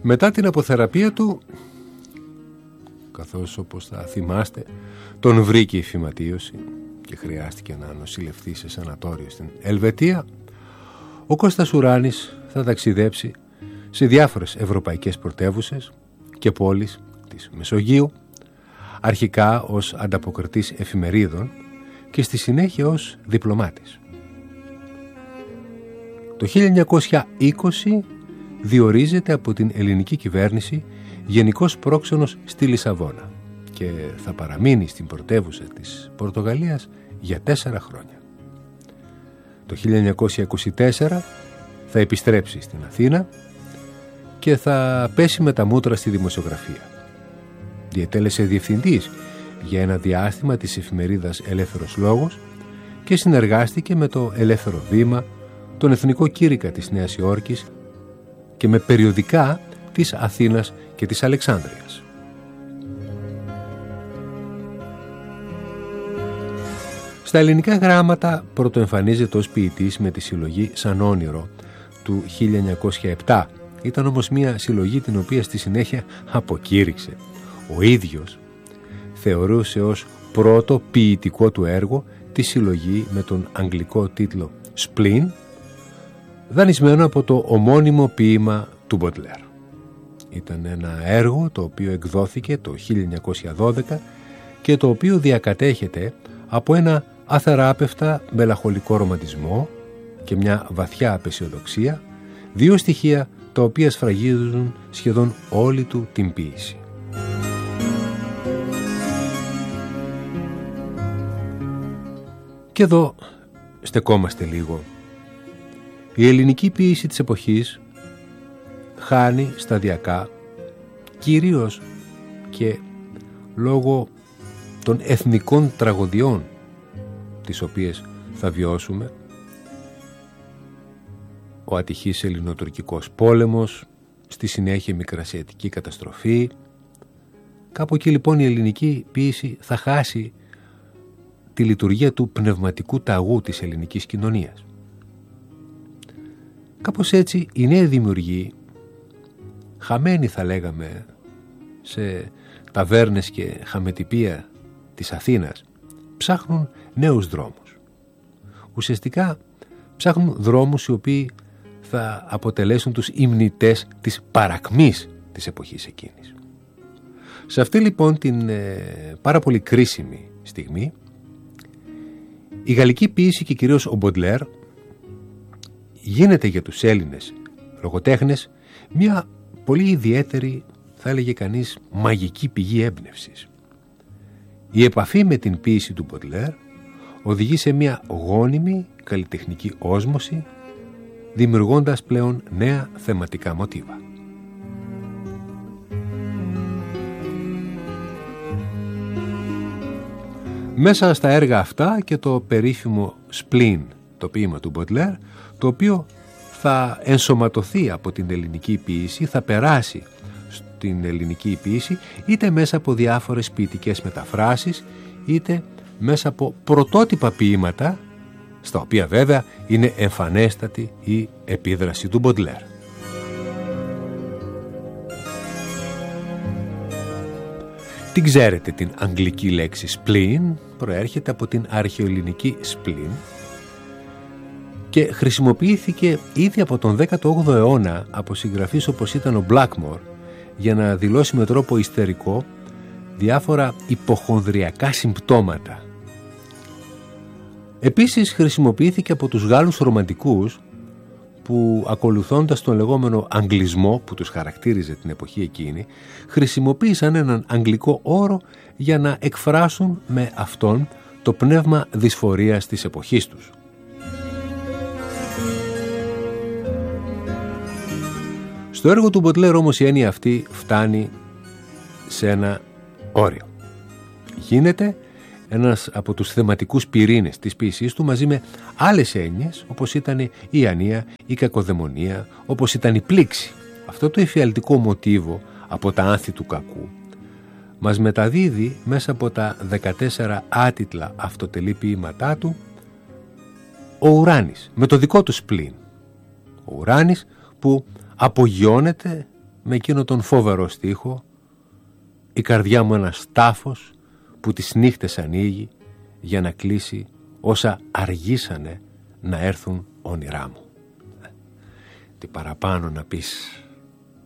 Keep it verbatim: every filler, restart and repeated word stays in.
Μετά την αποθεραπεία του, καθώς όπως θα θυμάστε τον βρήκε η φυματίωση και χρειάστηκε να νοσηλευτεί σε σανατόριο στην Ελβετία, ο Κώστας Ουράνης θα ταξιδέψει σε διάφορες ευρωπαϊκές πρωτεύουσες και πόλεις της Μεσογείου, αρχικά ως ανταποκριτής εφημερίδων και στη συνέχεια ως διπλωμάτης. Το χίλια εννιακόσια είκοσι διορίζεται από την ελληνική κυβέρνηση γενικός πρόξενος στη Λισαβόνα και θα παραμείνει στην πρωτεύουσα της Πορτογαλίας για τέσσερα χρόνια. Το χίλια εννιακόσια είκοσι τέσσερα θα επιστρέψει στην Αθήνα και θα πέσει με τα μούτρα στη δημοσιογραφία. Διετέλεσε διευθυντής για ένα διάστημα της εφημερίδας Ελεύθερος Λόγος και συνεργάστηκε με το Ελεύθερο Βήμα, τον Εθνικό Κήρυκα της Νέας Υόρκης και με περιοδικά της Αθήνας και της Αλεξάνδρειας. Στα ελληνικά γράμματα πρωτοεμφανίζεται ως ποιητής με τη συλλογή «Σαν όνειρο» του χίλια εννιακόσια επτά. Ήταν όμως μια συλλογή την οποία στη συνέχεια αποκήρυξε. Ο ίδιος θεωρούσε ως πρώτο ποιητικό του έργο τη συλλογή με τον αγγλικό τίτλο «Spleen», δανεισμένο από το ομώνυμο ποίημα του Μποντλέρ. Ήταν ένα έργο το οποίο εκδόθηκε το χίλια εννιακόσια δώδεκα και το οποίο διακατέχεται από ένα αθεράπευτα μελαγχολικό ρομαντισμό και μια βαθιά απαισιοδοξία, δύο στοιχεία τα οποία σφραγίζουν σχεδόν όλη του την ποίηση. Και εδώ στεκόμαστε λίγο. Η ελληνική ποίηση της εποχής χάνει σταδιακά, κυρίως και λόγω των εθνικών τραγωδιών τις οποίες θα βιώσουμε, ο ατυχής ελληνοτουρκικός πόλεμος, στη συνέχεια η μικρασιατική καταστροφή. Κάπου εκεί λοιπόν η ελληνική ποίηση θα χάσει τη λειτουργία του πνευματικού ταγού της ελληνικής κοινωνίας. Κάπως έτσι οι νέοι δημιουργοί, χαμένοι θα λέγαμε σε ταβέρνες και χαμετυπία της Αθήνας, ψάχνουν νέους δρόμους. Ουσιαστικά ψάχνουν δρόμους οι οποίοι θα αποτελέσουν τους υμνητές της παρακμής της εποχής εκείνης. Σε αυτή λοιπόν την ε, πάρα πολύ κρίσιμη στιγμή, η γαλλική ποίηση και κυρίως ο Μποντλέρ γίνεται για τους Έλληνες λογοτέχνες μια πολύ ιδιαίτερη, θα έλεγε κανείς, μαγική πηγή έμπνευσης. Η επαφή με την ποίηση του Μποντλέρ οδηγεί σε μια γόνιμη καλλιτεχνική όσμωση, δημιουργώντας πλέον νέα θεματικά μοτίβα. Μέσα στα έργα αυτά και το περίφημο «Spleen», το ποίημα του Μποντλέρ, το οποίο θα ενσωματωθεί από την ελληνική ποίηση, θα περάσει στην ελληνική ποίηση είτε μέσα από διάφορες ποιητικές μεταφράσεις, είτε μέσα από πρωτότυπα ποίηματα, στα οποία βέβαια είναι εμφανέστατη η επίδραση του Μποντλέρ. Την ξέρετε την αγγλική λέξη spleen, προέρχεται από την αρχαιοελληνική spleen και χρησιμοποιήθηκε ήδη από τον δέκατο όγδοο αιώνα από συγγραφείς όπως ήταν ο Blackmore για να δηλώσει με τρόπο ιστερικό διάφορα υποχονδριακά συμπτώματα. Επίσης χρησιμοποιήθηκε από τους Γάλλους ρομαντικούς που, ακολουθώντας τον λεγόμενο αγγλισμό που τους χαρακτήριζε την εποχή εκείνη, χρησιμοποίησαν έναν αγγλικό όρο για να εκφράσουν με αυτόν το πνεύμα δυσφορίας της εποχής τους. Στο έργο του Μποντλέρ όμως η έννοια αυτή φτάνει σε ένα όριο. Γίνεται ένας από τους θεματικούς πυρήνες της ποίησής του μαζί με άλλες έννοιες όπως ήταν η ανία, η κακοδαιμονία, όπως ήταν η πλήξη. Αυτό το εφιαλτικό μοτίβο από τα άνθη του κακού μας μεταδίδει μέσα από τα δεκατέσσερα άτιτλα αυτοτελή ποίηματά του ο Ουράνης με το δικό του σπλήν. Ο Ουράνης που απογειώνεται με εκείνο τον φόβερο στίχο, η καρδιά μου ένας τάφος που τις νύχτες ανοίγει για να κλείσει όσα αργήσανε να έρθουν όνειρά μου. Τι παραπάνω να πεις?